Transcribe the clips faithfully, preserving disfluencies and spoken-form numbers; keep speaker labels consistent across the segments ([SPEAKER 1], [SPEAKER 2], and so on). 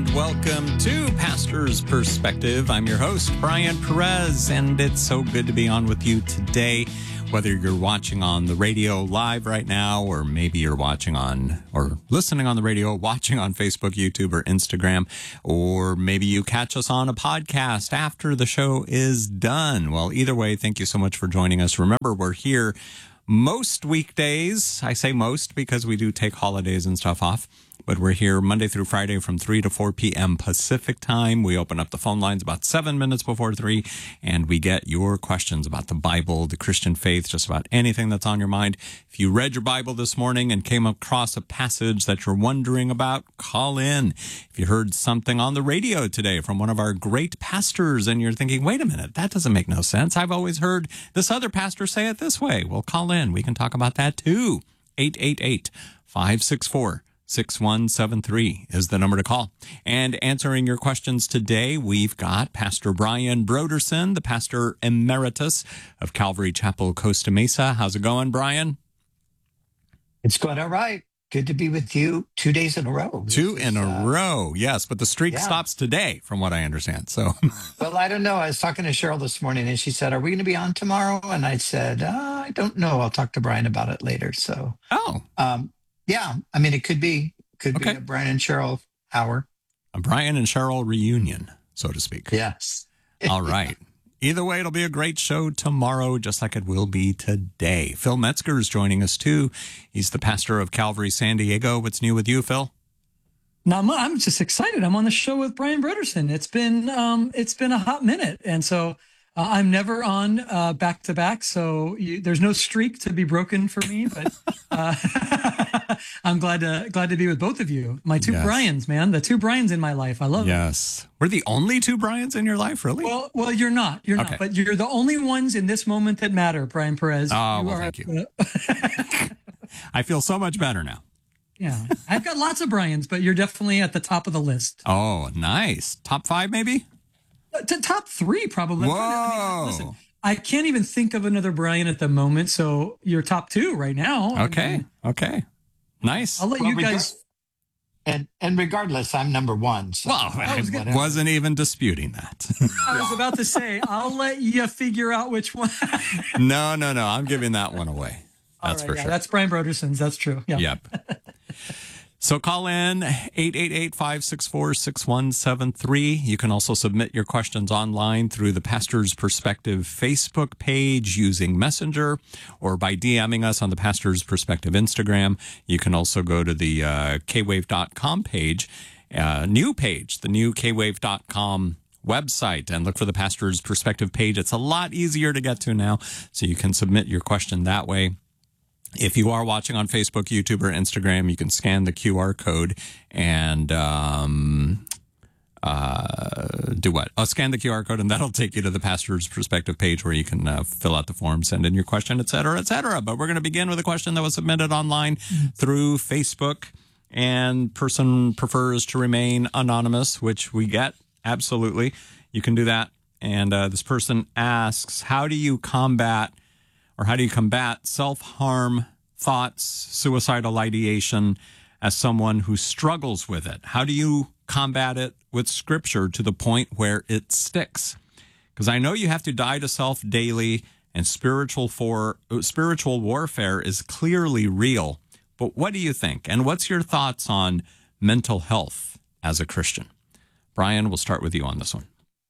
[SPEAKER 1] and welcome to Pastor's Perspective. I'm your host, Brian Perez, and it's so good to be on with you today. Whether you're watching on the radio live right now, or maybe you're watching on or listening on the radio, watching on Facebook, YouTube, or Instagram, or maybe you catch us on a podcast after the show is done. Well, either way, thank you so much for joining us. Remember, we're here most weekdays. I say most because we do take holidays and stuff off. But we're here Monday through Friday from three to four p.m. Pacific time. We open up the phone lines about seven minutes before three, and we get your questions about the Bible, the Christian faith, just about anything that's on your mind. If you read your Bible this morning and came across a passage that you're wondering about, call in. If you heard something on the radio today from one of our great pastors and you're thinking, wait a minute, that doesn't make no sense. I've always heard this other pastor say it this way. Well, call in. We can talk about that too. eight eight eight, five six four, six one seven three is the number to call. And answering your questions today, we've got Pastor Brian Brodersen, the pastor emeritus of Calvary Chapel, Costa Mesa. How's it going, Brian?
[SPEAKER 2] It's going all right. Good to be with you two days in a row.
[SPEAKER 1] Two
[SPEAKER 2] This
[SPEAKER 1] in
[SPEAKER 2] is,
[SPEAKER 1] a
[SPEAKER 2] uh,
[SPEAKER 1] row, yes, but the streak
[SPEAKER 2] yeah.
[SPEAKER 1] stops today, from what I understand. So,
[SPEAKER 2] Well, I don't know. I was talking to Cheryl this morning, and she said, "Are we going to be on tomorrow?" And I said, uh, "I don't know. I'll talk to Brian about it later." So,
[SPEAKER 1] oh,
[SPEAKER 2] um, yeah. I mean, it could be could
[SPEAKER 1] Okay.
[SPEAKER 2] be a Brian and Cheryl hour.
[SPEAKER 1] a Brian and Cheryl reunion, so to speak.
[SPEAKER 2] Yes.
[SPEAKER 1] All right. Either way, it'll be a great show tomorrow, just like it will be today. Phil Metzger is joining us, too. He's the pastor of Calvary San Diego. What's new with you, Phil?
[SPEAKER 3] Now, I'm, I'm just excited. I'm on the show with Brian Brodersen. It's been um, it's been a hot minute, and so uh, I'm never on uh, back to back. So you, there's no streak to be broken for me. But uh, I'm glad to glad to be with both of you. My two
[SPEAKER 1] Yes.
[SPEAKER 3] Brians, man, the two Brians in my life. I love it.
[SPEAKER 1] Yes. We're the only two Brians in your life, really?
[SPEAKER 3] Well, well, you're not. You're
[SPEAKER 1] Okay.
[SPEAKER 3] not. But you're the only ones in this moment that matter, Brian Perez.
[SPEAKER 1] Oh,
[SPEAKER 3] You
[SPEAKER 1] well,
[SPEAKER 3] are-
[SPEAKER 1] thank you. I feel so much better now.
[SPEAKER 3] Yeah, I've got lots of Brians, but you're definitely at the top of the list.
[SPEAKER 1] Oh, nice. Top five, maybe?
[SPEAKER 3] To top three, probably.
[SPEAKER 1] Whoa.
[SPEAKER 3] I mean, listen, I can't even think of another Brian at the moment, so you're top two right now. I
[SPEAKER 1] Okay.
[SPEAKER 3] mean,
[SPEAKER 1] Okay. Nice.
[SPEAKER 3] I'll let
[SPEAKER 2] Well,
[SPEAKER 3] you
[SPEAKER 2] regard-
[SPEAKER 3] guys.
[SPEAKER 2] And and regardless, I'm number one. So
[SPEAKER 1] Well, I
[SPEAKER 3] was gonna-
[SPEAKER 1] wasn't even disputing that.
[SPEAKER 3] I was about to say, I'll let you figure out which one.
[SPEAKER 1] no, no, no. I'm giving that one away. That's
[SPEAKER 3] All right,
[SPEAKER 1] for
[SPEAKER 3] yeah,
[SPEAKER 1] sure.
[SPEAKER 3] That's Brian Brodersen's. That's true. Yeah.
[SPEAKER 1] Yep. So call in eight eight eight, five six four, six one seven three. You can also submit your questions online through the Pastor's Perspective Facebook page using Messenger or by DMing us on the Pastor's Perspective Instagram. You can also go to the uh, k wave dot com page, uh, new page, the new k wave dot com website, and look for the Pastor's Perspective page. It's a lot easier to get to now, so you can submit your question that way. If you are watching on Facebook, YouTube, or Instagram, you can scan the Q R code and um, uh, do what? Oh, scan the Q R code, and that'll take you to the Pastor's Perspective page where you can uh, fill out the form, send in your question, et cetera, et cetera. But we're going to begin with a question that was submitted online through Facebook, and person prefers to remain anonymous, which we get. Absolutely. You can do that. And uh, this person asks, how do you combat or how do you combat self-harm thoughts, suicidal ideation as someone who struggles with it? How do you combat it with Scripture to the point where it sticks? Because I know you have to die to self daily, and spiritual for spiritual warfare is clearly real. But what do you think? And what's your thoughts on mental health as a Christian? Brian, we'll start with you on this one.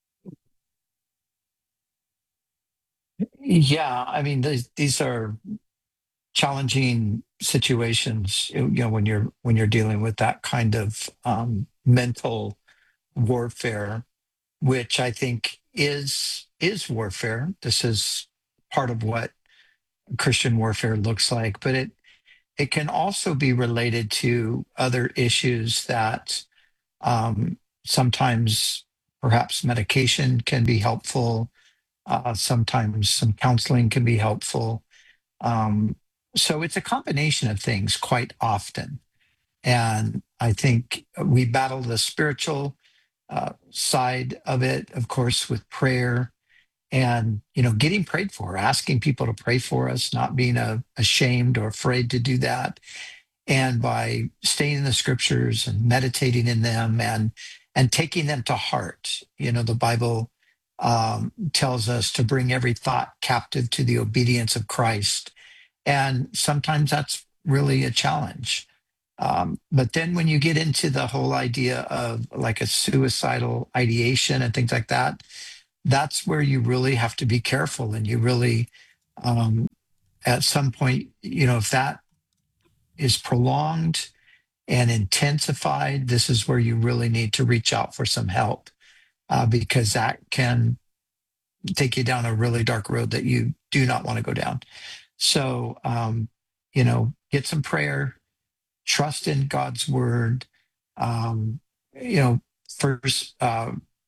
[SPEAKER 2] Yeah, I mean, these these are challenging situations. You know, when you're when you're dealing with that kind of um, mental warfare, which I think is is warfare. This is part of what Christian warfare looks like, but it it can also be related to other issues that um, sometimes perhaps medication can be helpful. Uh, sometimes some counseling can be helpful. Um, so it's a combination of things quite often. And I think we battle the spiritual uh, side of it, of course, with prayer and, you know, getting prayed for, asking people to pray for us, not being uh, ashamed or afraid to do that. And by staying in the scriptures and meditating in them and and taking them to heart. You know, the Bible um, tells us to bring every thought captive to the obedience of Christ. And sometimes that's really a challenge. Um, but then when you get into the whole idea of like a suicidal ideation and things like that, that's where you really have to be careful. And you really, um, at some point, you know, if that is prolonged and intensified, this is where you really need to reach out for some help, uh, because that can take you down a really dark road that you do not want to go down. So, um, you know, get some prayer, trust in God's word. Um, you know, first, uh,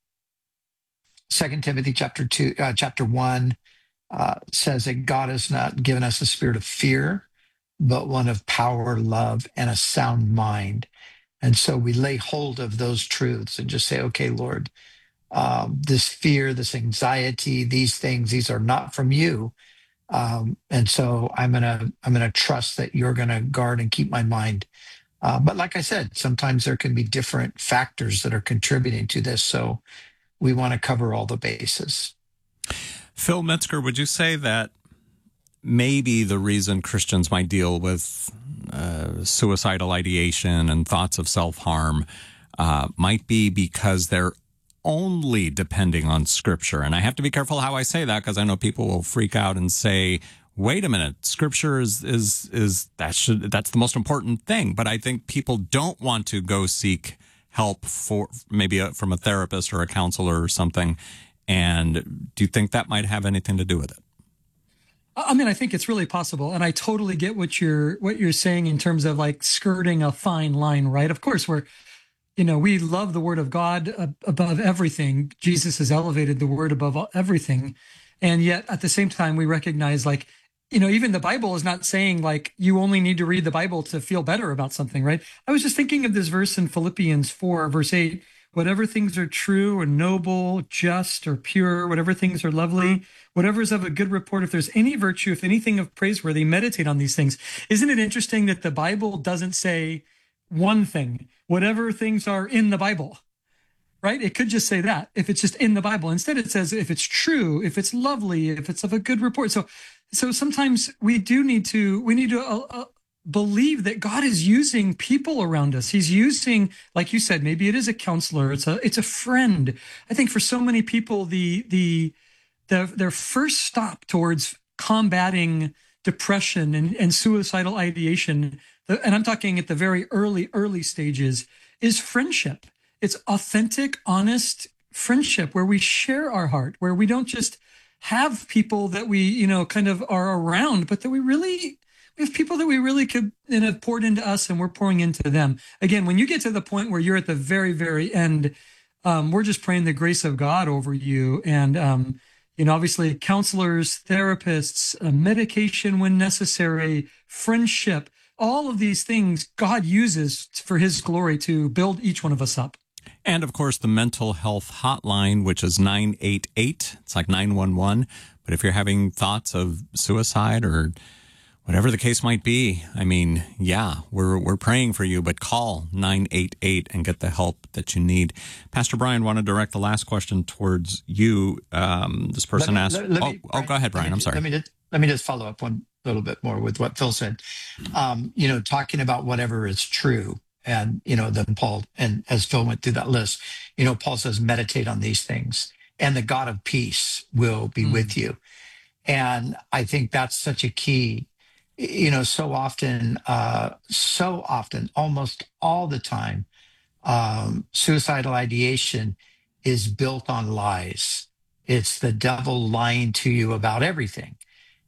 [SPEAKER 2] Second Timothy chapter two, uh, chapter one uh, says that God has not given us a spirit of fear, but one of power, love, and a sound mind. And so we lay hold of those truths and just say, okay, Lord, um, this fear, this anxiety, these things, these are not from you. Um, and so I'm gonna I'm gonna trust that you're gonna guard and keep my mind. Uh, but like I said, sometimes there can be different factors that are contributing to this. So we want to cover all the bases.
[SPEAKER 1] Phil Metzger, would you say that maybe the reason Christians might deal with uh, suicidal ideation and thoughts of self-harm uh, might be because they're only depending on Scripture? And I have to be careful how I say that, because I know people will freak out and say, wait a minute, Scripture is is is that should that's the most important thing. But I think people don't want to go seek help for maybe a, from a therapist or a counselor or something. And do you think that might have anything to do with it?
[SPEAKER 3] I mean, I think it's really possible, and I totally get what you're what you're saying in terms of like skirting a fine line, right? Of course, we're, you know, we love the Word of God above everything. Jesus has elevated the Word above everything, and yet at the same time, we recognize, like, you know, even the Bible is not saying like you only need to read the Bible to feel better about something, right? I was just thinking of this verse in Philippians four, verse eight. Whatever things are true or noble, just or pure, whatever things are lovely, whatever is of a good report, if there's any virtue, if anything of praiseworthy, meditate on these things. Isn't it interesting that the Bible doesn't say one thing, whatever things are in the Bible, right? It could just say that if it's just in the Bible. Instead, it says if it's true, if it's lovely, if it's of a good report. So, so sometimes we do need to, we need to uh, uh, believe that God is using people around us. He's using, like you said, maybe it is a counselor, it's a it's a friend. I think for so many people, the the, the their first stop towards combating depression and, and suicidal ideation, and I'm talking at the very early, early stages, is friendship. It's authentic, honest friendship where we share our heart, where we don't just have people that we, you know, kind of are around, but that we really we have people that we really could, and have poured into us, and we're pouring into them. Again, when you get to the point where you're at the very, very end, um, we're just praying the grace of God over you. And, um, you know, obviously counselors, therapists, uh, medication when necessary, friendship, all of these things God uses for his glory to build each one of us up.
[SPEAKER 1] And, of course, the mental health hotline, which is nine eight eight. It's like nine one one. But if you're having thoughts of suicide or whatever the case might be, I mean, yeah, we're we're praying for you, but call nine eight eight and get the help that you need. Pastor Brian, want to direct the last question towards you. Um, this person
[SPEAKER 2] Let me-
[SPEAKER 1] asked,
[SPEAKER 2] let- let
[SPEAKER 1] oh,
[SPEAKER 2] me-
[SPEAKER 1] oh, go ahead, Brian,
[SPEAKER 2] let me-
[SPEAKER 1] I'm sorry.
[SPEAKER 2] Let me just, let me just follow up one little bit more with what Phil said. Um, you know, talking about whatever is true. And, you know, then Paul, and as Phil went through that list, you know, Paul says, meditate on these things, and the God of peace will be
[SPEAKER 3] Mm.
[SPEAKER 2] with you. And I think that's such a key. You know, so often, uh, so often, almost all the time, um, suicidal ideation is built on lies. It's the devil lying to you about everything.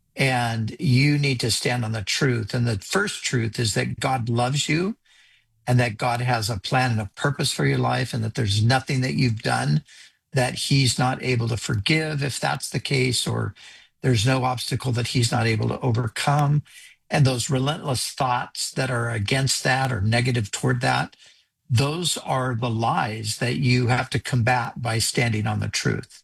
[SPEAKER 2] And you need to stand on the truth. And the first truth is that God loves you, and that God has a plan and a purpose for your life, and that there's nothing that you've done that he's not able to forgive, if that's the case, or there's no obstacle that he's not able to overcome. And those relentless thoughts that are against that or negative toward that, those are the lies that you have to combat by standing on the truth.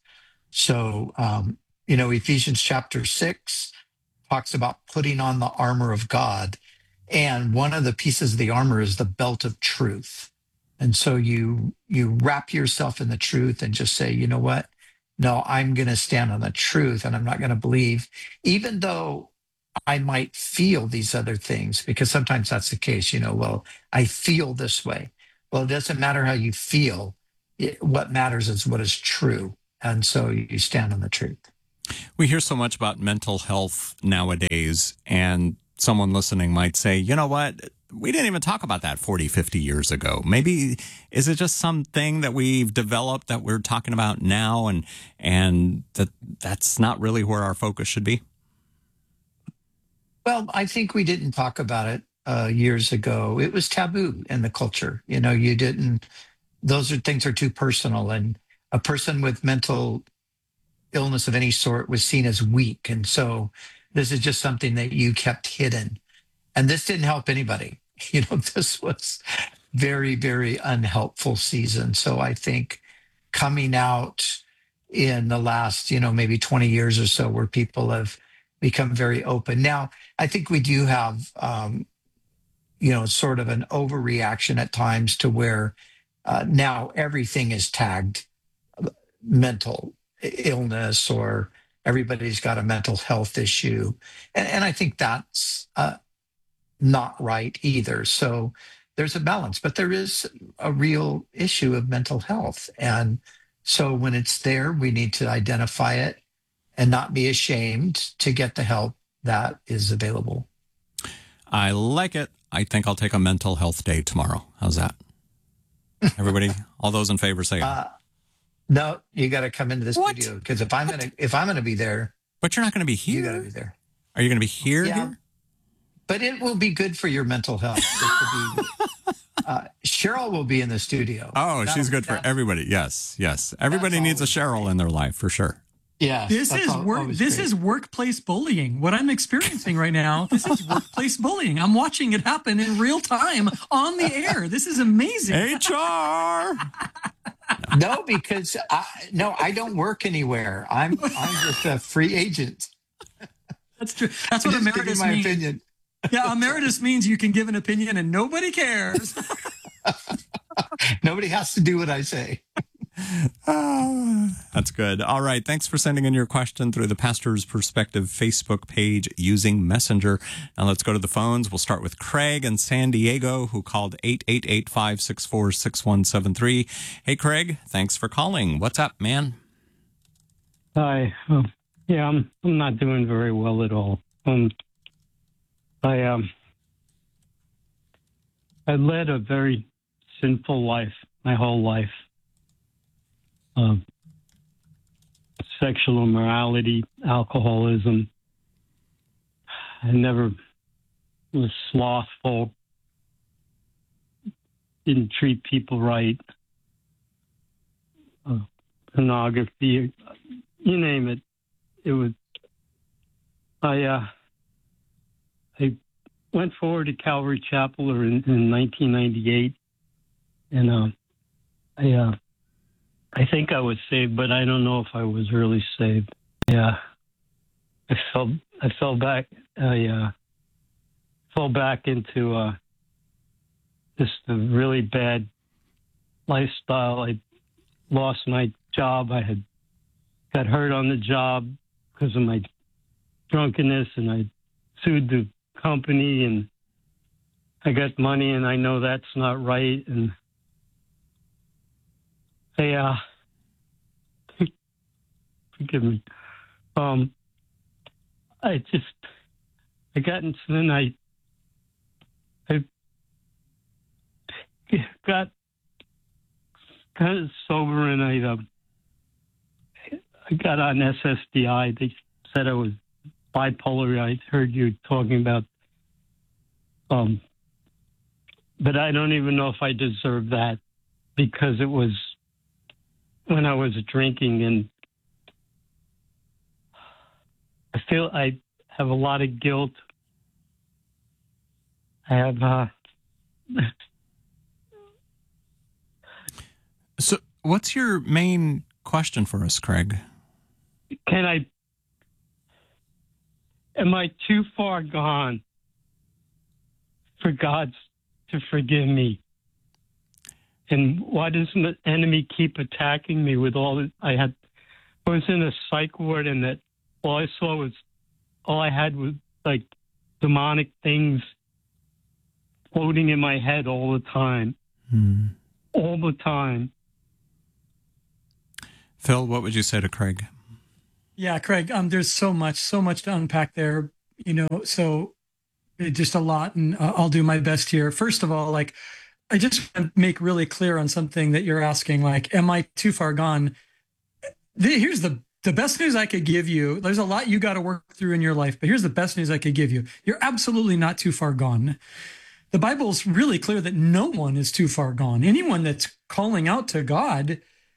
[SPEAKER 2] So, um, you know, Ephesians chapter six talks about putting on the armor of God. And one of the pieces of the armor is the belt of truth. And so you you wrap yourself in the truth and just say, you know what? No, I'm going to stand on the truth and I'm not going to believe, even though I might feel these other things, because sometimes that's the case. You know, well, I feel this way. Well, it doesn't matter how you feel. It, what matters is what is true. And so you stand on the truth.
[SPEAKER 1] We hear so much about mental health nowadays, and someone listening might say, you know what? We didn't even talk about that forty, fifty years ago. Maybe, is it just something that we've developed that we're talking about now, and and that that's not really where our focus should be?
[SPEAKER 2] Well, I think we didn't talk about it uh, years ago. It was taboo in the culture. You know, you didn't, those are things are too personal. And a person with mental illness of any sort was seen as weak. And so this is just something that you kept hidden. And this didn't help anybody. You know, this was very, very unhelpful season. So I think coming out in the last, you know, maybe twenty years or so, where people have become very open. Now, I think we do have, um, you know, sort of an overreaction at times to where uh, now everything is tagged mental illness, or everybody's got a mental health issue. And, and I think that's uh, not right either. So there's a balance, but there is a real issue of mental health. And so when it's there, we need to identify it and not be ashamed to get the help that is available.
[SPEAKER 1] I like it. I think I'll take a mental health day tomorrow. How's that? Everybody, all those in favor say
[SPEAKER 2] uh, no, you got to come into the
[SPEAKER 1] what?
[SPEAKER 2] studio, because if I'm going to, if I'm going to be there,
[SPEAKER 1] but you're not going to be here.
[SPEAKER 2] You got to be there.
[SPEAKER 1] Are you going to be here?
[SPEAKER 2] Yeah,
[SPEAKER 1] here?
[SPEAKER 2] But it will be good for your mental health. It will be, uh, Cheryl will be in the studio.
[SPEAKER 1] Oh,
[SPEAKER 2] That-
[SPEAKER 1] she's good for
[SPEAKER 2] that-
[SPEAKER 1] everybody. Yes, yes. Everybody needs a
[SPEAKER 2] always
[SPEAKER 1] Cheryl in their life for sure.
[SPEAKER 2] Yeah,
[SPEAKER 3] This
[SPEAKER 2] that's
[SPEAKER 3] is
[SPEAKER 2] al-
[SPEAKER 3] work.
[SPEAKER 2] always
[SPEAKER 3] This
[SPEAKER 2] great.
[SPEAKER 3] is workplace bullying. What I'm experiencing right now. This is workplace bullying. I'm watching it happen in real time on the air. This is amazing.
[SPEAKER 1] H R.
[SPEAKER 2] No, because I, no, I don't work anywhere. I'm I'm just a free agent.
[SPEAKER 3] That's true. That's what
[SPEAKER 2] I'm just giving
[SPEAKER 3] emeritus
[SPEAKER 2] my
[SPEAKER 3] means.
[SPEAKER 2] opinion.
[SPEAKER 3] Yeah, emeritus means you can give an opinion and nobody cares.
[SPEAKER 2] Nobody has to do what I say.
[SPEAKER 1] Ah, that's good. All right. Thanks for sending in your question through the Pastor's Perspective Facebook page using Messenger. Now let's go to the phones. We'll start with Craig in San Diego, who called eight eight eight, five six four, six one seven three. Hey, Craig, thanks for calling. What's up, man?
[SPEAKER 4] Hi. Um, yeah, I'm I'm not doing very well at all. Um, I um I led a very sinful life my whole life. Um, sexual immorality, alcoholism. I never was slothful. Didn't treat people right. Uh, pornography, you name it. It was. I uh, I went forward to Calvary Chapel in, in nineteen ninety-eight, and uh, I uh, I think I was saved, but I don't know if I was really saved. Yeah, I fell I fell back. I uh, fell back into uh, just a really bad lifestyle. I lost my job. I had got hurt on the job because of my drunkenness, and I sued the company, and I got money, and I know that's not right. And I, uh, forgive me. Um, I just, I got into, then I, I got kind of sober, and I, uh, I got on S S D I. They said I was bipolar. I heard you talking about, um, but I don't even know if I deserve that, because it was when I was drinking, and I feel I have a lot of guilt. I have, uh,
[SPEAKER 1] So, what's your main question for us, Craig?
[SPEAKER 4] can I, am I too far gone for God to forgive me? And why does the enemy keep attacking me with all this? I had, I was in a psych ward, and that all I saw was, all I had was like demonic things floating in my head all the time.
[SPEAKER 1] Hmm.
[SPEAKER 4] All the time.
[SPEAKER 1] Phil, what would you say to Craig?
[SPEAKER 3] Yeah, Craig, um, there's so much, so much to unpack there, you know, so it, just a lot, and uh, I'll do my best here. First of all, like, I just want to make really clear on something that you're asking, like, am I too far gone? The, here's the, the best news I could give you. There's a lot you got to work through in your life, but here's the best news I could give you. You're absolutely not too far gone. The Bible's really clear that no one is too far gone. Anyone that's calling out to God,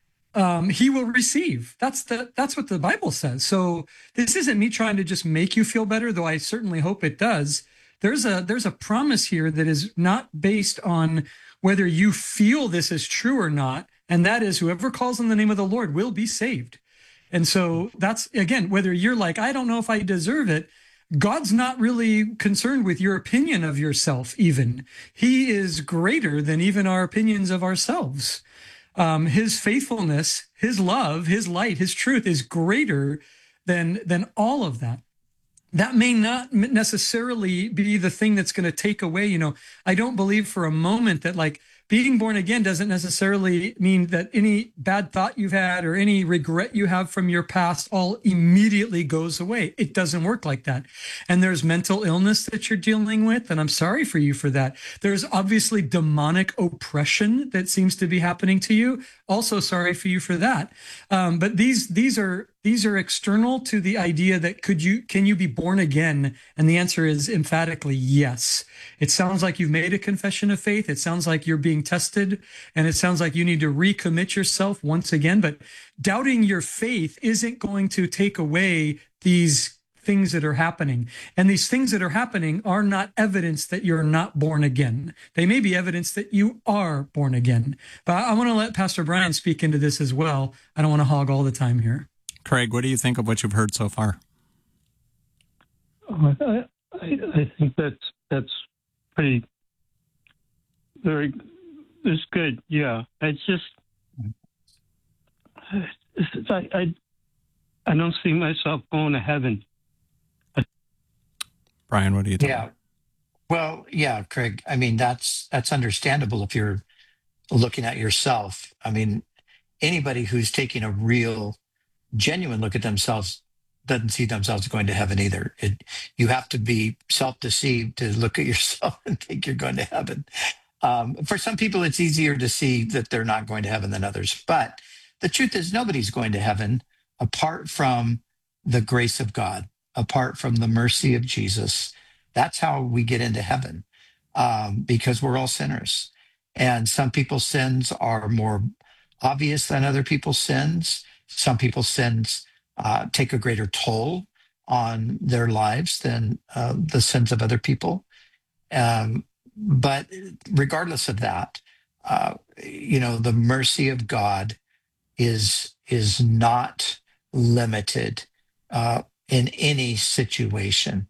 [SPEAKER 3] um, he will receive. That's the that's what the Bible says. So this isn't me trying to just make you feel better, though I certainly hope it does. There's a there's a promise here that is not based on whether you feel this is true or not, and that is whoever calls on the name of the Lord will be saved. And so that's, again, whether you're like, I don't know if I deserve it, God's not really concerned with your opinion of yourself even. He is greater than even our opinions of ourselves. Um, his faithfulness, his love, his light, his truth is greater than, than all of that. That may not necessarily be the thing that's going to take away, you know, I don't believe for a moment that, like, being born again doesn't necessarily mean that any bad thought you've had or any regret you have from your past all immediately goes away. It doesn't work like that. And there's mental illness that you're dealing with, and I'm sorry for you for that. There's obviously demonic oppression that seems to be happening to you. Also sorry for you for that. Um, but these these are these are external to the idea that could you can you be born again? And the answer is emphatically yes. It sounds like you've made a confession of faith. It sounds like you're being tested, and it sounds like you need to recommit yourself once again. But doubting your faith isn't going to take away these things that are happening. And these things that are happening are not evidence that you're not born again. They may be evidence that you are born again. But I want to let Pastor Brian speak into this as well. I don't want to hog all the time here.
[SPEAKER 1] Craig, what do you think of what you've heard so far?
[SPEAKER 4] Oh, I, I, I think that's that's pretty very. It's good. Yeah, it's just it's, I, I I don't see myself going to heaven.
[SPEAKER 1] Brian, what do you think?
[SPEAKER 2] Yeah. Well, yeah, Craig. I mean, that's that's understandable if you're looking at yourself. I mean, anybody who's taking a real, genuine look at themselves doesn't see themselves going to heaven either. It, you have to be self-deceived to look at yourself and think you're going to heaven. Um, for some people, it's easier to see that they're not going to heaven than others. But the truth is, nobody's going to heaven apart from the grace of God, apart from the mercy of Jesus. That's how we get into heaven, um, because we're all sinners. And some people's sins are more obvious than other people's sins. Some people's sins uh, take a greater toll on their lives than uh, the sins of other people. Um, but regardless of that, uh, you know, the mercy of God is is not limited uh, in any situation.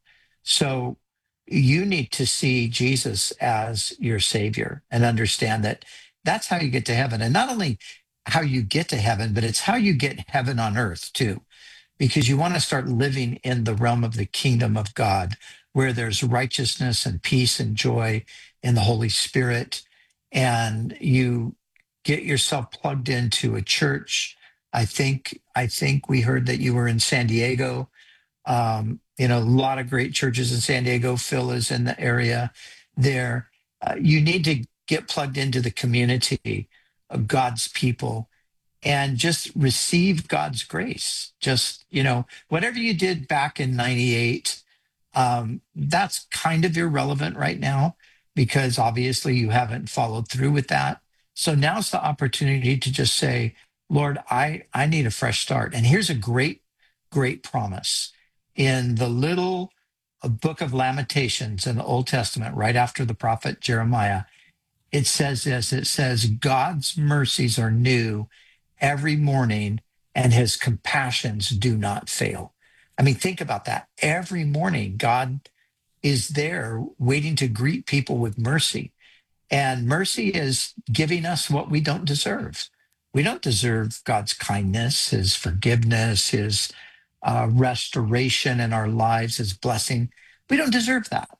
[SPEAKER 2] So you need to see Jesus as your Savior and understand that that's how you get to heaven. And not only how you get to heaven, but it's how you get heaven on earth too, because you want to start living in the realm of the kingdom of God, where there's righteousness and peace and joy in the Holy Spirit. And you get yourself plugged into a church. I think, I think we heard that you were in San Diego. Um, you know, a lot of great churches in San Diego. Phil is in the area there. Uh, you need to get plugged into the community of God's people and just receive God's grace. Just, you know, whatever you did back in ninety-eight, um, that's kind of irrelevant right now, because obviously you haven't followed through with that. So now's the opportunity to just say, Lord, I, I need a fresh start. And here's a great, great promise. In the little uh, book of Lamentations in the Old Testament, right after the prophet Jeremiah, it says this, it says, God's mercies are new every morning, and his compassions do not fail. I mean, think about that. Every morning, God is there waiting to greet people with mercy. And mercy is giving us what we don't deserve. We don't deserve God's kindness, his forgiveness, his uh, restoration in our lives, his blessing. We don't deserve that.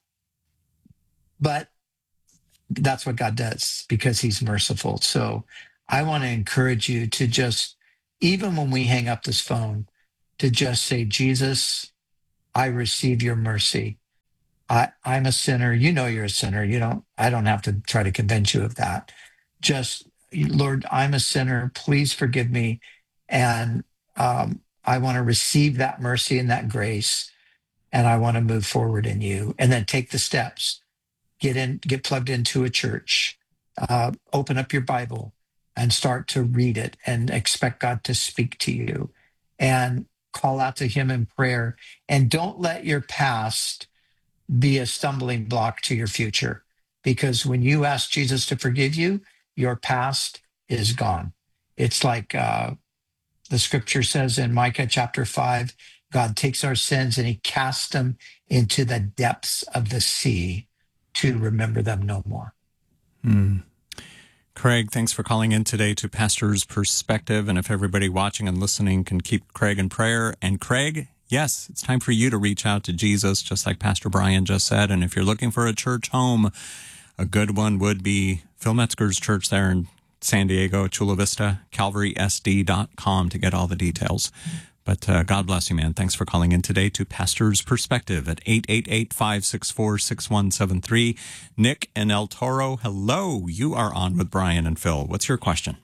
[SPEAKER 2] But that's what God does because he's merciful. So I want to encourage you to just, even when we hang up this phone, to just say, Jesus, I receive your mercy. I, I'm a sinner. You know you're a sinner. You don't, I don't have to try to convince you of that. Just, Lord, I'm a sinner. Please forgive me. And um, I want to receive that mercy and that grace. And I want to move forward in you. And then take the steps. Get in, get plugged into a church. Uh, open up your Bible and start to read it and expect God to speak to you. And call out to him in prayer. And don't let your past be a stumbling block to your future. Because when you ask Jesus to forgive you, your past is gone. It's like uh, the scripture says in Micah chapter five, God takes our sins and he casts them into the depths of the sea to remember them no more.
[SPEAKER 1] Hmm. Craig, thanks for calling in today to Pastor's Perspective. And if everybody watching and listening can keep Craig in prayer. And Craig, yes, it's time for you to reach out to Jesus, just like Pastor Brian just said. And if you're looking for a church home, a good one would be Phil Metzger's church there in San Diego, Chula Vista, calvary s d dot com to get all the details. But uh, God bless you, man. Thanks for calling in today to Pastor's Perspective at eight eight eight, five six four, six one seven three. Nick and El Toro, hello. You are on with Brian and Phil. What's your question?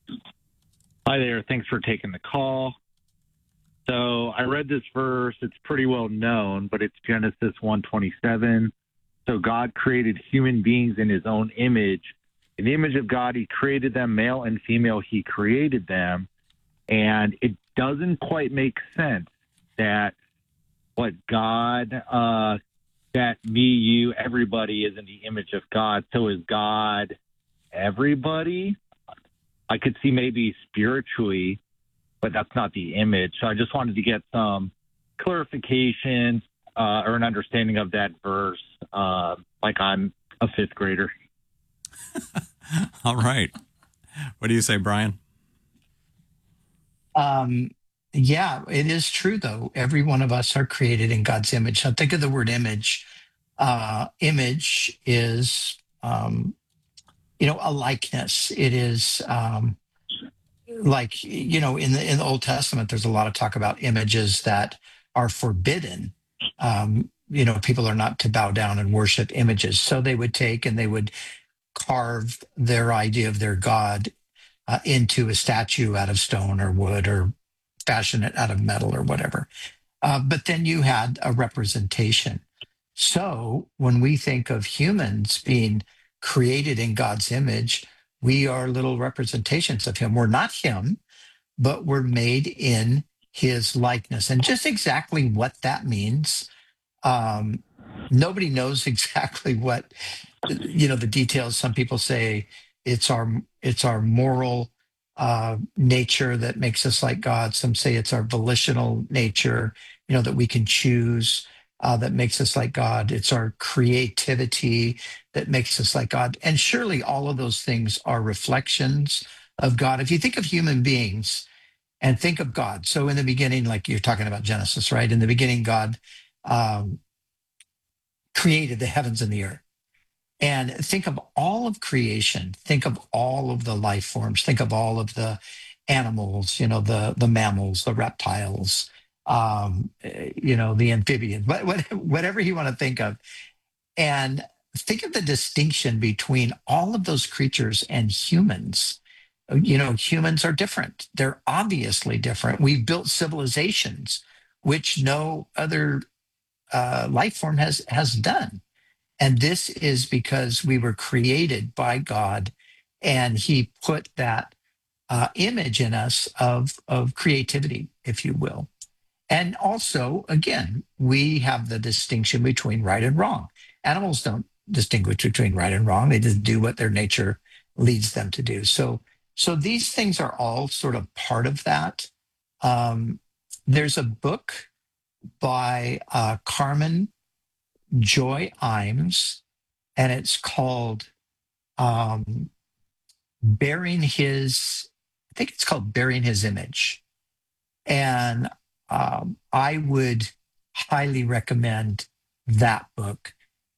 [SPEAKER 5] Hi there. Thanks for taking the call. So I read this verse. It's pretty well known, but it's Genesis one twenty-seven. So God created human beings in his own image. In the image of God, he created them, male and female, he created them. And it doesn't quite make sense that what God, uh, that me, you, everybody is in the image of God. So is God everybody? I could see maybe spiritually, but that's not the image. So I just wanted to get some clarification uh, or an understanding of that verse, uh, like I'm a fifth grader.
[SPEAKER 1] All right. What do you say, Brian?
[SPEAKER 2] Um, yeah, it is true, though. Every one of us are created in God's image. Now, think of the word image. Uh, image is, um, you know, a likeness. It is um, like, you know, in the in the Old Testament, there's a lot of talk about images that are forbidden. Um, you know, people are not to bow down and worship images. So they would take and they would carve their idea of their God uh, into a statue out of stone or wood or fashion it out of metal or whatever. Uh, but then you had a representation. So when we think of humans being created in God's image, we are little representations of him. We're not him, but we're made in his likeness. And just exactly what that means, um, nobody knows exactly what, you know, the details. Some people say it's our it's our moral uh, nature that makes us like God. Some say it's our volitional nature, you know, that we can choose uh, that makes us like God. It's our creativity that makes us like God. And surely all of those things are reflections of God. If you think of human beings and think of God, so in the beginning, like you're talking about Genesis, right? In the beginning, God um, created the heavens and the earth. And think of all of creation. Think of all of the life forms. Think of all of the animals, you know, the, the mammals, the reptiles, um, you know, the amphibians, but whatever you want to think of. And think of the distinction between all of those creatures and humans. You know, humans are different. They're obviously different. We've built civilizations, which no other uh, life form has has done. And this is because we were created by God, and he put that uh, image in us of, of creativity, if you will. And also, again, we have the distinction between right and wrong. Animals don't distinguish between right and wrong. They just do what their nature leads them to do. So, so these things are all sort of part of that. Um, there's a book by uh, Carmen Joy Imes, and it's called um, bearing his, I think it's called Bearing His Image. And um, I would highly recommend that book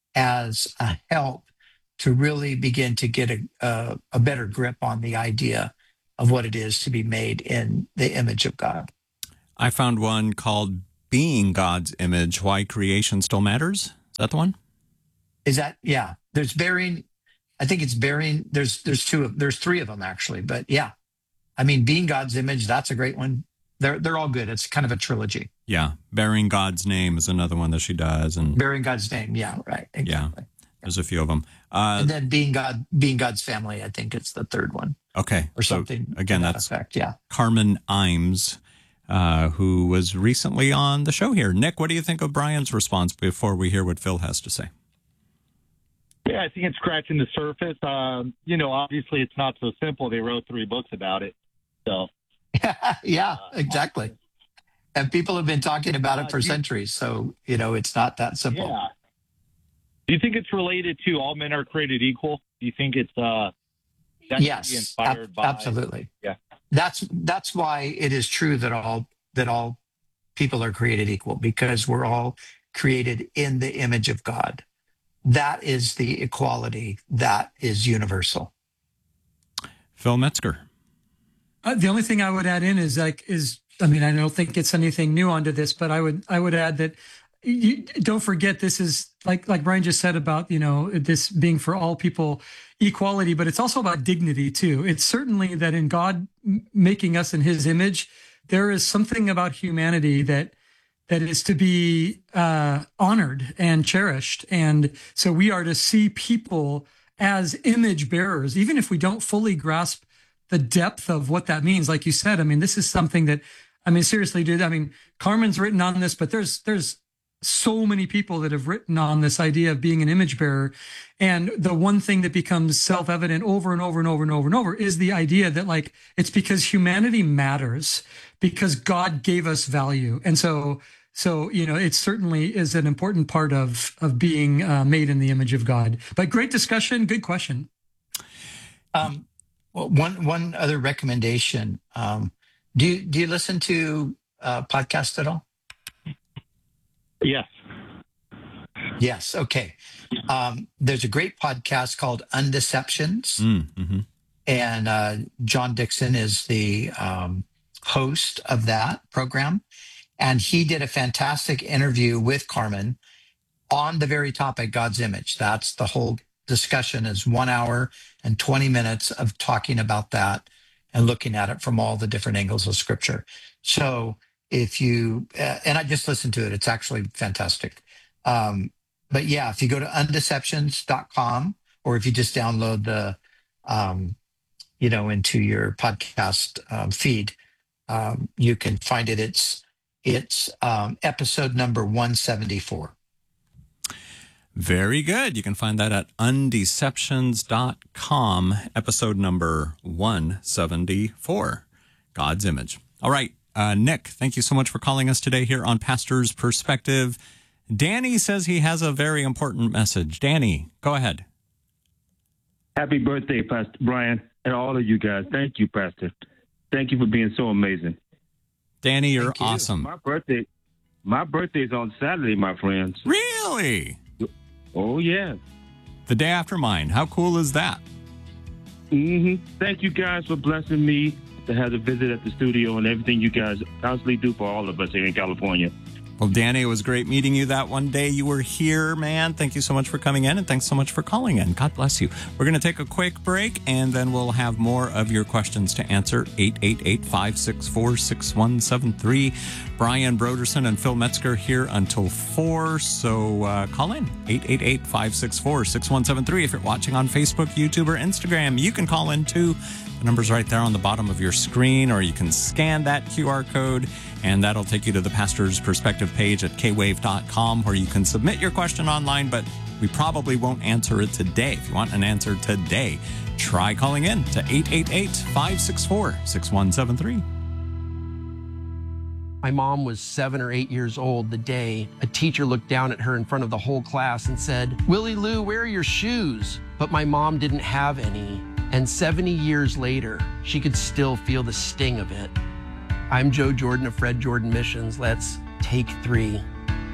[SPEAKER 2] as a help to really begin to get a, a, a better grip on the idea of what it is to be made in the image of God.
[SPEAKER 1] I found one called Being God's Image, Why Creation Still Matters. Is that the one?
[SPEAKER 2] Is that, yeah, there's bearing, I think it's bearing, there's, there's two of, there's three of them actually, but yeah, I mean, Being God's Image, that's a great one. They're, they're all good. It's kind of a trilogy.
[SPEAKER 1] Yeah. Bearing God's Name is another one that she does. And
[SPEAKER 2] Bearing God's Name. Yeah. Right. Exactly.
[SPEAKER 1] Yeah. There's a few of them. Uh,
[SPEAKER 2] and then Being God, Being God's Family, I think it's the third one.
[SPEAKER 1] Okay.
[SPEAKER 2] Or
[SPEAKER 1] so
[SPEAKER 2] something.
[SPEAKER 1] Again,
[SPEAKER 2] that
[SPEAKER 1] that's
[SPEAKER 2] effect. Yeah.
[SPEAKER 1] Carmen Imes, uh, who was recently on the show here. Nick, what do you think of Brian's response before we hear what Phil has to say?
[SPEAKER 5] Yeah, I think it's scratching the surface. Um, you know, obviously it's not so simple. They wrote three books about it. So,
[SPEAKER 2] yeah, exactly. And people have been talking about it
[SPEAKER 5] Uh,
[SPEAKER 2] for
[SPEAKER 5] you-
[SPEAKER 2] centuries. So, you know, it's not that simple.
[SPEAKER 5] yeah. Do you think it's related to all men are created equal? Do you think it's uh, that should be
[SPEAKER 2] Yes,
[SPEAKER 5] inspired
[SPEAKER 2] ab-
[SPEAKER 5] by?
[SPEAKER 2] absolutely.
[SPEAKER 5] Yeah.
[SPEAKER 2] That's that's why it is true that all that all people are created equal, because we're all created in the image of God. That is the equality that is universal.
[SPEAKER 1] Phil Metzger.
[SPEAKER 3] Uh, the only thing I would add in is like is I mean I don't think it's anything new onto this, but I would I would add that you don't forget this is like like Brian just said about, you know, this being for all people equality, but it's also about dignity too. It's certainly that in God m- making us in His image, there is something about humanity that that is to be uh, honored and cherished, and so we are to see people as image bearers, even if we don't fully grasp the depth of what that means. Like you said, I mean, this is something that, I mean, seriously, dude, I mean, Carmen's written on this, but there's, there's so many people that have written on this idea of being an image bearer. And the one thing that becomes self-evident over and over and over and over and over is the idea that like, it's because humanity matters because God gave us value. And so, so, you know, it certainly is an important part of, of being uh, made in the image of God. But great discussion. Good question.
[SPEAKER 2] Um, well, one one other recommendation. Um, do you do you listen to uh, podcasts at all?
[SPEAKER 5] Yes.
[SPEAKER 2] Yes. Okay. Um, there's a great podcast called Undeceptions,
[SPEAKER 1] Mm, mm-hmm.
[SPEAKER 2] and uh, John Dixon is the um, host of that program. And he did a fantastic interview with Carmen on the very topic, God's image. That's the whole discussion is one hour and twenty minutes of talking about that and looking at it from all the different angles of scripture. So if you, uh, and I just listened to it, it's actually fantastic. Um, but yeah, if you go to undeceptions dot com, or if you just download the, um, you know, into your podcast um, feed, um, you can find it. It's, it's um, episode number one seventy-four.
[SPEAKER 1] Very good. You can find that at undeceptions dot com, episode number one seventy-four, God's Image. All right, uh, Nick, thank you so much for calling us today here on Pastor's Perspective. Danny says he has a very important message. Danny, go ahead.
[SPEAKER 6] Happy birthday, Pastor Brian, and all of you guys. Thank you, Pastor. Thank you for being so amazing.
[SPEAKER 1] Danny, you're
[SPEAKER 2] Thank you.
[SPEAKER 1] awesome.
[SPEAKER 6] My birthday, my birthday's on Saturday, my friends.
[SPEAKER 1] Really?
[SPEAKER 6] Oh, yeah.
[SPEAKER 1] The day after mine. How cool is that?
[SPEAKER 6] Mm-hmm. Thank you guys for blessing me to have a visit at the studio and everything you guys constantly do for all of us here in California.
[SPEAKER 1] Well, Danny, it was great meeting you that one day you were here, man. Thank you so much for coming in, and thanks so much for calling in. God bless you. We're going to take a quick break, and then we'll have more of your questions to answer. eight eight eight, five six four, six one seven three. Brian Broderson and Phil Metzger here until four, so uh, call in. eight eight eight, five six four, six one seven three. If you're watching on Facebook, YouTube, or Instagram, you can call in too. The number's right there on the bottom of your screen, or you can scan that Q R code, and that'll take you to the Pastor's Perspective page at k wave dot com, where you can submit your question online, but we probably won't answer it today. If you want an answer today, try calling in to eight eight eight, five six four, six one seven three.
[SPEAKER 7] My mom was seven or eight years old the day a teacher looked down at her in front of the whole class and said, "Willie Lou, where are your shoes?" but my mom didn't have any. And seventy years later, she could still feel the sting of it. I'm Joe Jordan of Fred Jordan Missions. Let's take three.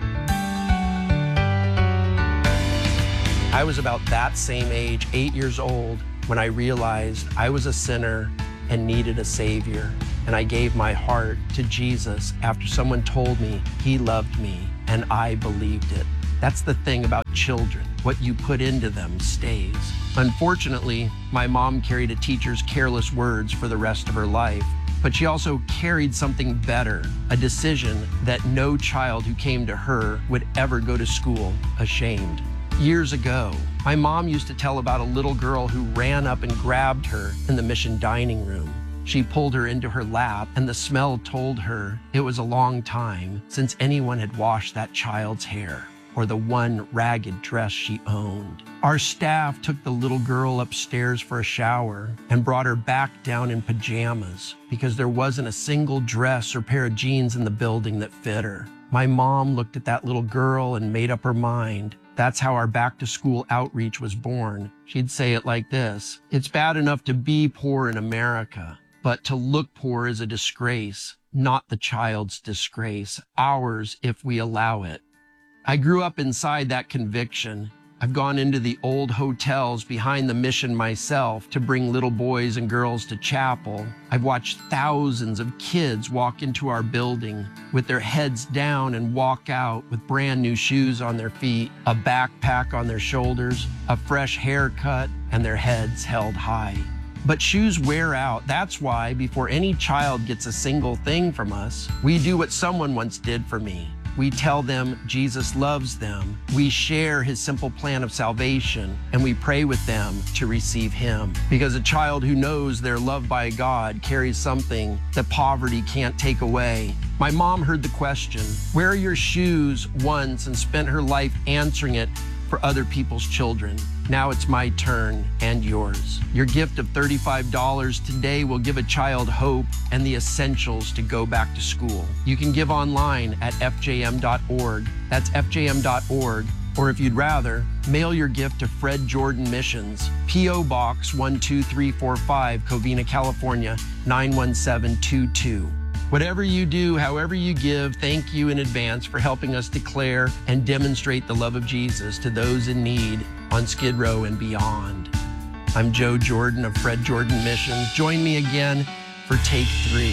[SPEAKER 7] I was about that same age, eight years old, when I realized I was a sinner and needed a Savior. And I gave my heart to Jesus after someone told me he loved me, and I believed it. That's the thing about children. What you put into them stays. Unfortunately, my mom carried a teacher's careless words for the rest of her life, but she also carried something better, a decision that no child who came to her would ever go to school ashamed. Years ago, my mom used to tell about a little girl who ran up and grabbed her in the mission dining room. She pulled her into her lap, and the smell told her it was a long time since anyone had washed that child's hair or the one ragged dress she owned. Our staff took the little girl upstairs for a shower and brought her back down in pajamas because there wasn't a single dress or pair of jeans in the building that fit her. My mom looked at that little girl and made up her mind. That's how our back-to-school outreach was born. She'd say it like this: "It's bad enough to be poor in America, but to look poor is a disgrace, not the child's disgrace, ours if we allow it." I grew up inside that conviction. I've gone into the old hotels behind the mission myself to bring little boys and girls to chapel. I've watched thousands of kids walk into our building with their heads down and walk out with brand new shoes on their feet, a backpack on their shoulders, a fresh haircut, and their heads held high. But shoes wear out. That's why before any child gets a single thing from us, we do what someone once did for me. We tell them Jesus loves them. We share his simple plan of salvation, and we pray with them to receive him. Because a child who knows they're loved by God carries something that poverty can't take away. My mom heard the question, "Where are your shoes?" once and spent her life answering it for other people's children. Now it's my turn and yours. Your gift of thirty-five dollars today will give a child hope and the essentials to go back to school. You can give online at f j m dot org. That's f j m dot org. Or if you'd rather, mail your gift to Fred Jordan Missions, P O Box one two three four five, Covina, California, nine one seven two two. Whatever you do, however you give, thank you in advance for helping us declare and demonstrate the love of Jesus to those in need on Skid Row and beyond. I'm Joe Jordan of Fred Jordan Missions. Join me again for Take Three.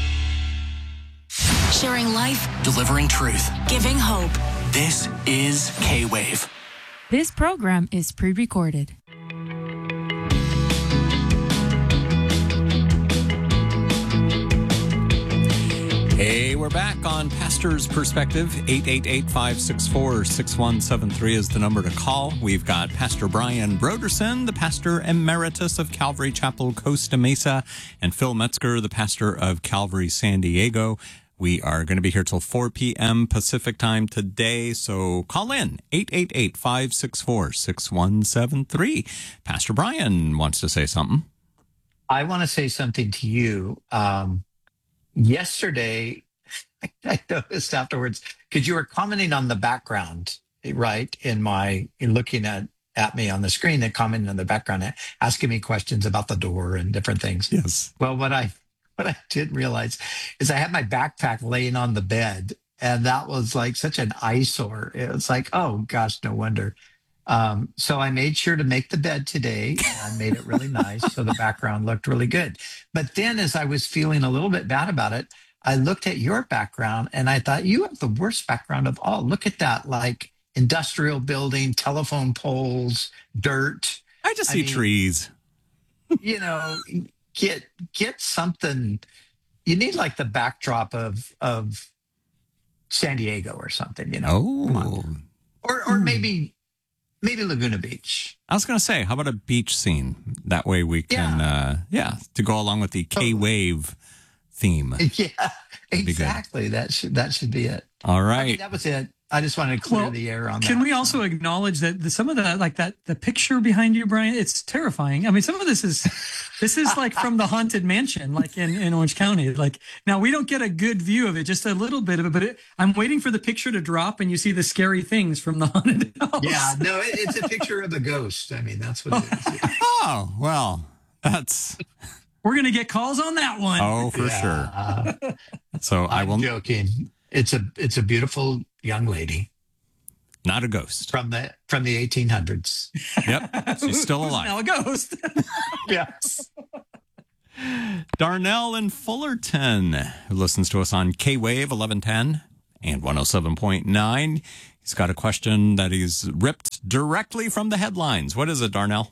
[SPEAKER 8] Sharing life, delivering truth, giving hope. This is K-Wave.
[SPEAKER 9] This program is pre-recorded.
[SPEAKER 1] Hey, we're back on Pastor's Perspective. eight eight eight, five six four, six one seven three is the number to call. We've got Pastor Brian Brodersen, the pastor emeritus of Calvary Chapel, Costa Mesa, and Phil Metzger, the pastor of Calvary San Diego. We are going to be here till four p.m. Pacific time today, so call in, eight eight eight, five six four, six one seven three. Pastor Brian wants to say something.
[SPEAKER 2] I want to say something to you. Um, Yesterday, I noticed afterwards, because you were commenting on the background, right? In my, in looking at, at me on the screen and commenting on the background, asking me questions about the door and different things.
[SPEAKER 1] Yes.
[SPEAKER 2] Well, what I, what I didn't realize is I had my backpack laying on the bed, and that was like such an eyesore. It was like, oh gosh, no wonder. Um, so I made sure to make the bed today. I made it really nice, so the background looked really good. But then as I was feeling a little bit bad about it, I looked at your background and I thought, you have the worst background of all. Look at that, like industrial building, telephone poles, dirt.
[SPEAKER 1] I just
[SPEAKER 2] I
[SPEAKER 1] see
[SPEAKER 2] mean,
[SPEAKER 1] trees.
[SPEAKER 2] You know, get get something. You need like the backdrop of of San Diego or something, you know.
[SPEAKER 1] Oh.
[SPEAKER 2] Or or maybe Maybe Laguna Beach.
[SPEAKER 1] I was going to say, how about a beach scene? That way we can, yeah, uh, yeah to go along with the K-Wave theme.
[SPEAKER 2] Yeah, exactly. That should that should be it.
[SPEAKER 1] All right.
[SPEAKER 2] I mean, that was it. I just wanted to clear
[SPEAKER 3] Well,
[SPEAKER 2] the air on that.
[SPEAKER 3] Can we also acknowledge that the, some of the like that the picture behind you, Brian? It's terrifying. I mean, some of this is this is like from the Haunted Mansion, like in, in Orange County. Like now we don't get a good view of it, just a little bit of it. But it, I'm waiting for the picture to drop, and you see the scary things from the haunted house.
[SPEAKER 2] Yeah, no, it, it's a picture of a ghost. I mean, that's what it is.
[SPEAKER 1] Oh, well, that's.
[SPEAKER 3] We're gonna get calls on that one.
[SPEAKER 1] Oh, for
[SPEAKER 2] Yeah,
[SPEAKER 1] sure.
[SPEAKER 2] Uh,
[SPEAKER 1] So I
[SPEAKER 2] I'm
[SPEAKER 1] will.
[SPEAKER 2] joking. It's a it's a beautiful young lady
[SPEAKER 1] Not a ghost.
[SPEAKER 2] from the from the eighteen hundreds.
[SPEAKER 1] Yep, she's still
[SPEAKER 3] Who's
[SPEAKER 1] alive.
[SPEAKER 3] now a ghost.
[SPEAKER 2] Yes.
[SPEAKER 1] Darnell in Fullerton, who listens to us on K-Wave eleven ten and one oh seven point nine. He's got a question that he's ripped directly from the headlines. What is it, Darnell?